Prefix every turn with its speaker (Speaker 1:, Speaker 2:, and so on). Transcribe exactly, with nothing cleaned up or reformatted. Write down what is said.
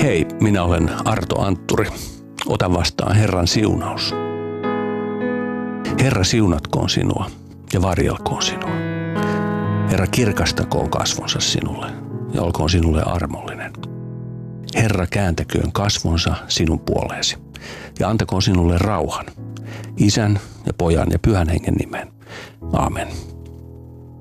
Speaker 1: Hei, minä olen Arto Antturi. Ota vastaan Herran siunaus. Herra siunatkoon sinua ja varjelkoon sinua. Herra kirkastakoon kasvonsa sinulle ja olkoon sinulle armollinen. Herra kääntäköön kasvonsa sinun puoleesi ja antakoon sinulle rauhan, Isän ja Pojan ja Pyhän Hengen nimen. Aamen.